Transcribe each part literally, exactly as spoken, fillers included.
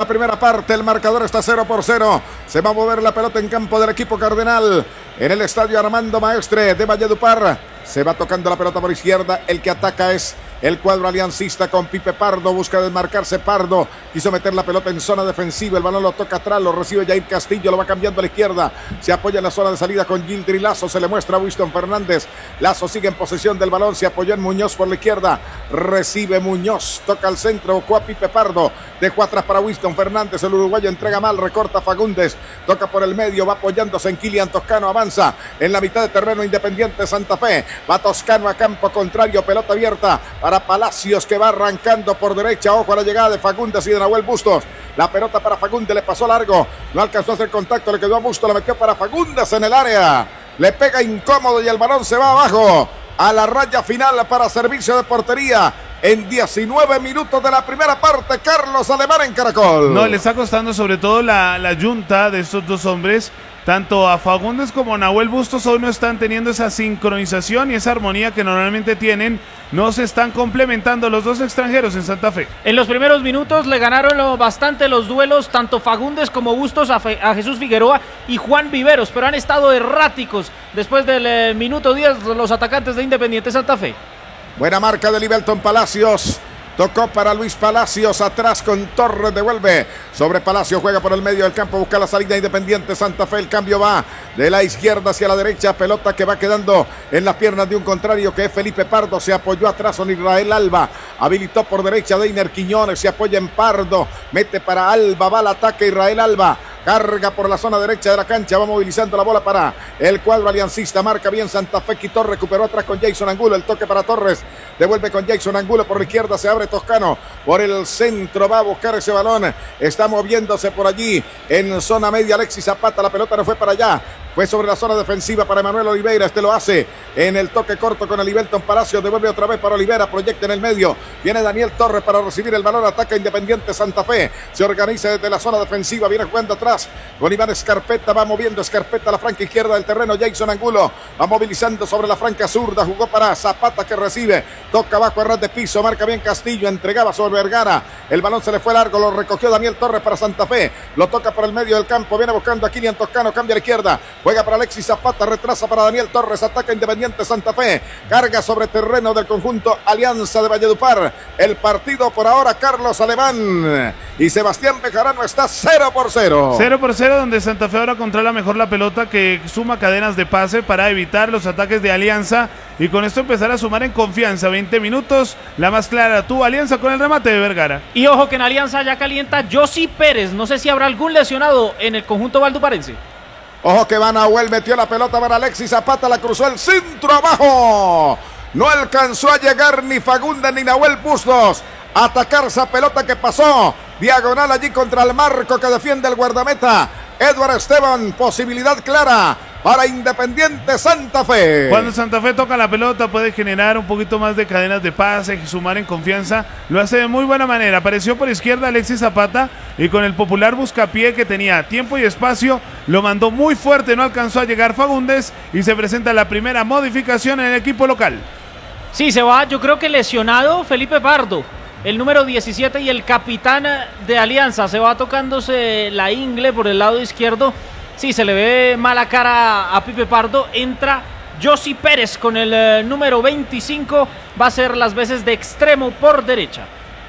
primera parte. El marcador está cero por cero. Se va a mover la pelota en campo del equipo cardenal. En el estadio Armando Maestre de Valledupar. Se va tocando la pelota por izquierda. El que ataca es el cuadro aliancista con Pipe Pardo. Busca desmarcarse Pardo. Quiso meter la pelota en zona defensiva. El balón lo toca atrás. Lo recibe Jair Castillo. Lo va cambiando a la izquierda. Se apoya en la zona de salida con Gildri Lazo. Se le muestra a Winston Fernández. Lazo sigue en posesión del balón. Se apoyó en Muñoz por la izquierda. Recibe Muñoz. Toca al centro. Buscó a Pipe Pardo. Dejó atrás para Winston Fernández. El uruguayo entrega mal. Recorta Fagundes. Toca por el medio. Va apoyándose en Kilian Toscano. Avanza en la mitad de terreno Independiente Santa Fe. Va Toscano a campo contrario. Pelota abierta para Palacios, que va arrancando por derecha. Ojo a la llegada de Fagundes y de Nahuel Bustos. La pelota para Fagundes, le pasó largo. No alcanzó a hacer contacto, le quedó a Bustos. La metió para Fagundes en el área. Le pega incómodo y el balón se va abajo. A la raya final para servicio de portería. En diecinueve minutos de la primera parte, Carlos Alemán en Caracol. No, le está costando sobre todo la, la yunta de estos dos hombres. Tanto a Fagundes como a Nahuel Bustos hoy no están teniendo esa sincronización y esa armonía que normalmente tienen. No se están complementando los dos extranjeros en Santa Fe. En los primeros minutos le ganaron bastante los duelos, tanto Fagundes como Bustos a, Fe, a Jesús Figueroa y Juan Viveros, pero han estado erráticos después del eh, minuto diez los atacantes de Independiente Santa Fe. Buena marca de Livelton Palacios. Tocó para Luis Palacios, atrás con Torres, devuelve sobre Palacios, juega por el medio del campo, busca la salida Independiente Santa Fe, el cambio va de la izquierda hacia la derecha, pelota que va quedando en las piernas de un contrario que es Felipe Pardo, se apoyó atrás con Israel Alba, habilitó por derecha Deiner Quiñones, se apoya en Pardo, mete para Alba, va al ataque Israel Alba, carga por la zona derecha de la cancha, va movilizando la bola para el cuadro aliancista, marca bien Santa Fe, quitó, recuperó atrás con Jason Angulo, el toque para Torres, devuelve con Jason Angulo por la izquierda, se abre Toscano, por el centro va a buscar ese balón, está moviéndose por allí en zona media Alexis Zapata, la pelota no fue para allá, fue sobre la zona defensiva para Emanuel Oliveira, este lo hace en el toque corto con el Livelton Palacios, devuelve otra vez para Olivera, proyecta en el medio, viene Daniel Torres para recibir el balón, ataca Independiente Santa Fe, se organiza desde la zona defensiva, viene jugando atrás con Iván Escarpeta, va moviendo Escarpeta a la franca izquierda del terreno, Jason Angulo va movilizando sobre la franca zurda, jugó para Zapata que recibe, toca abajo a ras de piso, marca bien Castillo, entregaba sobre Vergara, el balón se le fue largo, lo recogió Daniel Torres para Santa Fe, lo toca por el medio del campo, viene buscando a Kilian Toscano, cambia a la izquierda, juega para Alexis Zapata, retrasa para Daniel Torres, ataca Independiente Santa Fe, carga sobre terreno del conjunto Alianza de Valledupar, el partido por ahora Carlos Alemán y Sebastián Bejarano está cero por cero. cero por cero donde Santa Fe ahora controla mejor la pelota, que suma cadenas de pase para evitar los ataques de Alianza y con esto empezar a sumar en confianza. Veinte minutos, la más clara tuvo Alianza con el remate de Vergara. Y ojo que en Alianza ya calienta Josi Pérez, no sé si habrá algún lesionado en el conjunto valduparense. Ojo que Van Nahuel metió la pelota para Alexis Zapata, la cruzó el centro abajo. No alcanzó a llegar ni Fagundes ni Nahuel Bustos a atacar esa pelota que pasó diagonal allí contra el marco que defiende el guardameta Edward Esteban. Posibilidad clara para Independiente Santa Fe. Cuando Santa Fe toca la pelota puede generar un poquito más de cadenas de pase, sumar en confianza, lo hace de muy buena manera. Apareció por izquierda Alexis Zapata y con el popular buscapié que tenía tiempo y espacio, lo mandó muy fuerte, no alcanzó a llegar Fagundes y se presenta la primera modificación en el equipo local. Sí, se va, yo creo que lesionado Felipe Pardo, el número diecisiete y el capitán de Alianza, se va tocándose la ingle por el lado izquierdo. Sí, se le ve mala cara a Pipe Pardo. Entra Josi Pérez con el eh, número veinticinco. Va a ser las veces de extremo por derecha.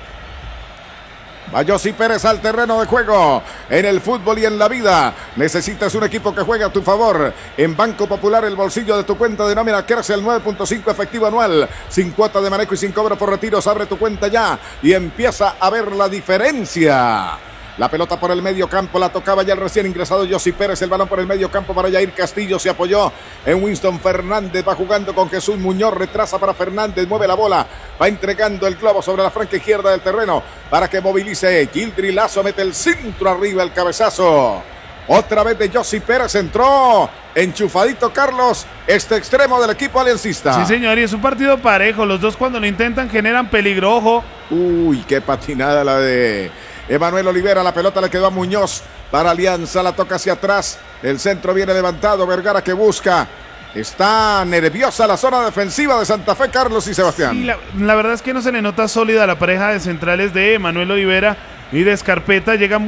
Va Josi Pérez al terreno de juego. En el fútbol y en la vida necesitas un equipo que juegue a tu favor. En Banco Popular el bolsillo de tu cuenta de nómina crece al nueve punto cinco efectivo anual. Sin cuota de manejo y sin cobro por retiros. Abre tu cuenta ya y empieza a ver la diferencia. La pelota por el medio campo, la tocaba ya el recién ingresado Josi Pérez, el balón por el medio campo para Jair Castillo, se apoyó en Winston Fernández, va jugando con Jesús Muñoz, retrasa para Fernández, mueve la bola, va entregando el globo sobre la franca izquierda del terreno para que movilice Gildri Lazo, mete el centro arriba, el cabezazo. Otra vez de Josi Pérez, entró enchufadito Carlos, este extremo del equipo aliancista. Sí, señor, y es un partido parejo, los dos cuando lo intentan generan peligro, ojo. Uy, qué patinada la de Emanuel Olivera, la pelota le quedó a Muñoz para Alianza, la toca hacia atrás, el centro viene levantado, Vergara que busca, está nerviosa la zona defensiva de Santa Fe, Carlos y Sebastián. Sí, la, la verdad es que no se le nota sólida la pareja de centrales de Emanuel Olivera y de Escarpeta, llegan